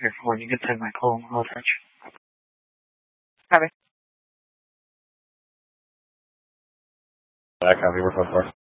When you get to my call, I'll touch. Copy. I copy. We're 4-4.